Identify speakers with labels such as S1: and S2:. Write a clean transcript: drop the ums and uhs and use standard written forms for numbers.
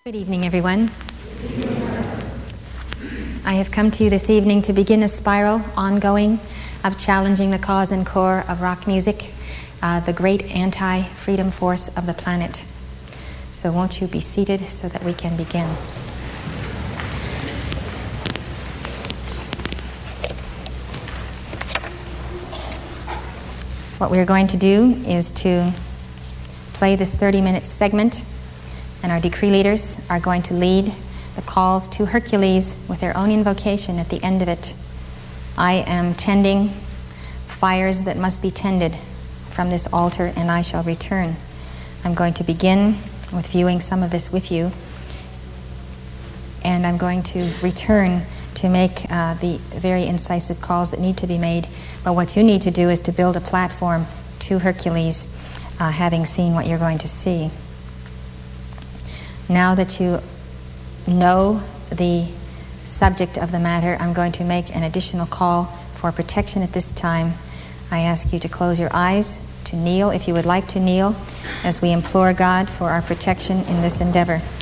S1: Good evening, everyone. I have come to you this evening to begin a spiral ongoing of challenging the cause and core of rock music, the great anti-freedom force of the planet. So won't you be seated so that we can begin. What we're going to do is to play this 30-minute segment, and our decree leaders are going to lead the calls to Hercules with their own invocation at the end of it. I am tending fires that must be tended from this altar, and I shall return. I'm going to begin with viewing some of this with you, and I'm going to return to make the very incisive calls that need to be made. But what you need to do is to build a platform to Hercules, having seen what you're going to see. Now that you know the subject of the matter, I'm going to make an additional call for protection at this time. I ask you to close your eyes, to kneel if you would like to kneel, as we implore God for our protection in this endeavor.